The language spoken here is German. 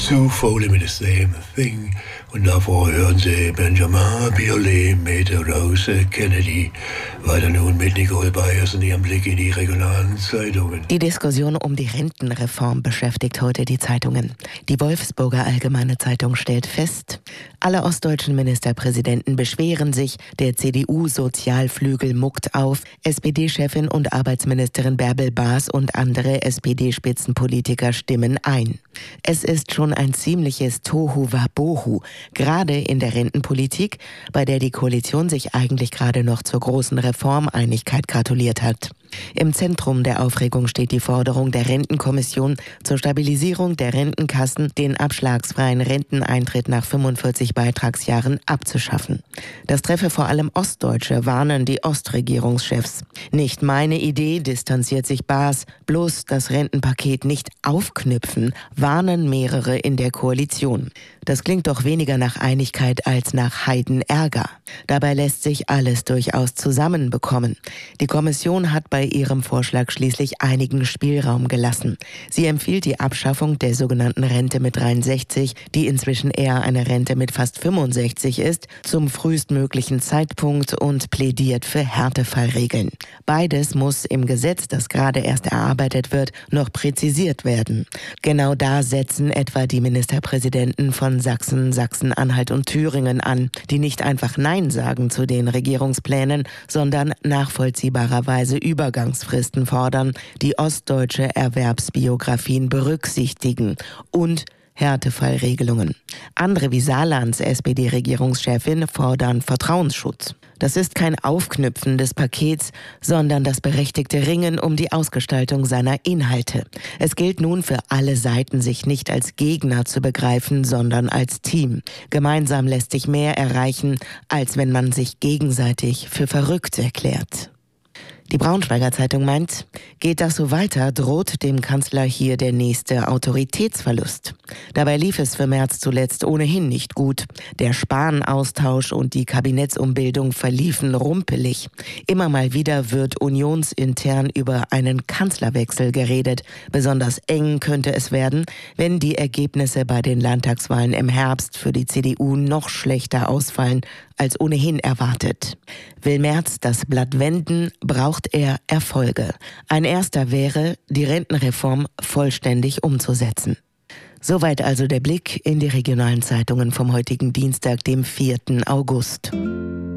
Sue Foley mit The Same Thing. Und davor hören Sie Benjamin Biolay mit Rose Kennedy. Weiter nun mit Nicole Byers und ihrem Blick in die regionalen Zeitungen. Die Diskussion um die Rentenreform beschäftigt heute die Zeitungen. Die Wolfsburger Allgemeine Zeitung stellt fest, alle ostdeutschen Ministerpräsidenten beschweren sich, der CDU-Sozialflügel muckt auf, SPD-Chefin und Arbeitsministerin Bärbel Baas und andere SPD-Spitzenpolitiker stimmen ein. Es ist schon ein ziemliches Tohu-Wabohu, gerade in der Rentenpolitik, bei der die Koalition sich eigentlich gerade noch zur großen Reformeinigkeit gratuliert hat. Im Zentrum der Aufregung steht die Forderung der Rentenkommission zur Stabilisierung der Rentenkassen, den abschlagsfreien Renteneintritt nach 45 Beitragsjahren abzuschaffen. Das treffe vor allem Ostdeutsche, warnen die Ostregierungschefs. Nicht meine Idee, distanziert sich Baas, bloß das Rentenpaket nicht aufknüpfen, warnen mehrere in der Koalition. Das klingt doch weniger nach Einigkeit als nach Heidenärger. Dabei lässt sich alles durchaus zusammenbekommen. Die Kommission hat bei ihrem Vorschlag schließlich einigen Spielraum gelassen. Sie empfiehlt die Abschaffung der sogenannten Rente mit 63, die inzwischen eher eine Rente mit fast 65 ist, zum frühestmöglichen Zeitpunkt und plädiert für Härtefallregeln. Beides muss im Gesetz, das gerade erst erarbeitet wird, noch präzisiert werden. Genau da setzen etwa die Ministerpräsidenten von Sachsen, Sachsen-Anhalt und Thüringen an, die nicht einfach Nein sagen zu den Regierungsplänen, sondern nachvollziehbarerweise Übergangsfristen fordern, die ostdeutsche Erwerbsbiografien berücksichtigen und Härtefallregelungen. Andere wie Saarlands SPD-Regierungschefin fordern Vertrauensschutz. Das ist kein Aufknüpfen des Pakets, sondern das berechtigte Ringen um die Ausgestaltung seiner Inhalte. Es gilt nun für alle Seiten, sich nicht als Gegner zu begreifen, sondern als Team. Gemeinsam lässt sich mehr erreichen, als wenn man sich gegenseitig für verrückt erklärt. Die Braunschweiger Zeitung meint, geht das so weiter, droht dem Kanzler hier der nächste Autoritätsverlust. Dabei lief es für Merz zuletzt ohnehin nicht gut. Der Spahn-Austausch und die Kabinettsumbildung verliefen rumpelig. Immer mal wieder wird unionsintern über einen Kanzlerwechsel geredet. Besonders eng könnte es werden, wenn die Ergebnisse bei den Landtagswahlen im Herbst für die CDU noch schlechter ausfallen als ohnehin erwartet. Will Merz das Blatt wenden, braucht er Erfolge. Ein erster wäre, die Rentenreform vollständig umzusetzen. Soweit also der Blick in die regionalen Zeitungen vom heutigen Dienstag, dem 4. August.